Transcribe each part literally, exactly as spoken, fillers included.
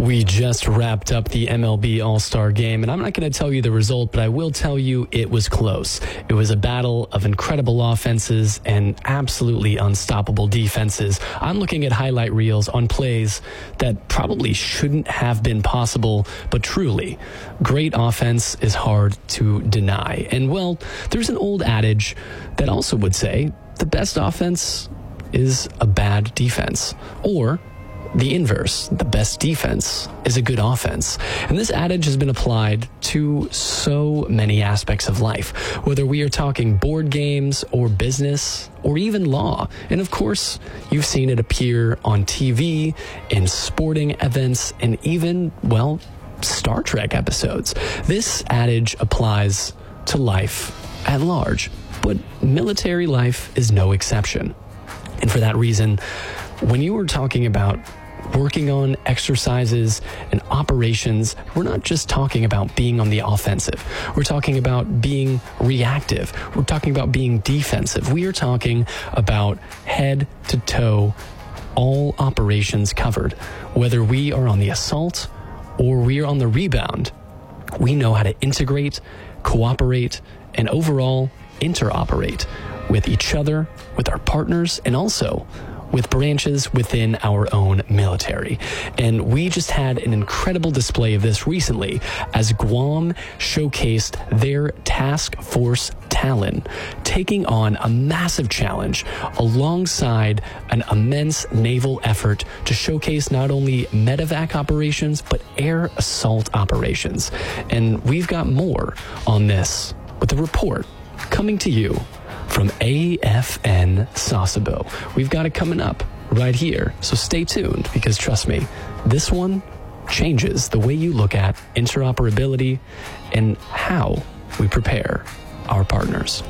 We just wrapped up the M L B All-Star Game, and I'm not going to tell you the result, but I will tell you it was close. It was a battle of incredible offenses and absolutely unstoppable defenses. I'm looking at highlight reels on plays that probably shouldn't have been possible, but truly, great offense is hard to deny. And, well, there's an old adage that also would say the best offense is a bad defense, or the inverse, the best defense is a good offense. And this adage has been applied to so many aspects of life, whether we are talking board games or business or even law. And of course, you've seen it appear on T V, in sporting events, and even, well, Star Trek episodes. This adage applies to life at large, but military life is no exception. And for that reason, when you were talking about working on exercises and operations, we're not just talking about being on the offensive. We're talking about being reactive. We're talking about being defensive. We are talking about head to toe, all operations covered. Whether we are on the assault or we are on the rebound, we know how to integrate, cooperate, and overall interoperate with each other, with our partners, and also with branches within our own military. And we just had an incredible display of this recently as Guam showcased their task force Talon, taking on a massive challenge alongside an immense naval effort to showcase not only medevac operations, but air assault operations. And we've got more on this with a report coming to you from A F N Sasebo. We've got it coming up right here, so stay tuned, because trust me, this one changes the way you look at interoperability and how we prepare our partners.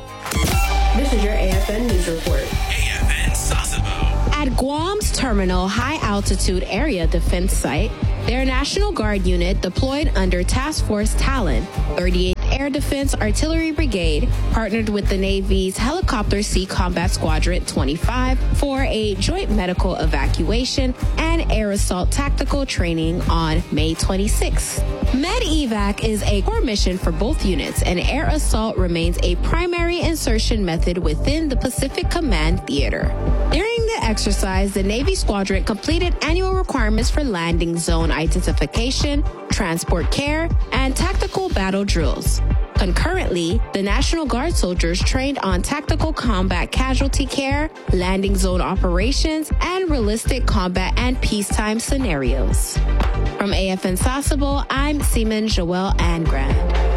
This is your A F N News Report. A F N Sasebo. At Guam's Terminal High Altitude Area Defense Site, their National Guard unit deployed under Task Force Talon, thirty-eighth Air Defense Artillery Brigade partnered with the Navy's Helicopter Sea Combat Squadron twenty-five for a joint medical evacuation and air assault tactical training on May twenty-sixth. MedEvac is a core mission for both units, and air assault remains a primary insertion method within the Pacific Command Theater. During the exercise, the Navy squadron completed annual requirements for landing zone identification, transport care, and tactical battle drills. Concurrently, the National Guard soldiers trained on tactical combat casualty care, landing zone operations, and realistic combat and peacetime scenarios. From A F N Sasebo, I'm Seaman Joelle Angran.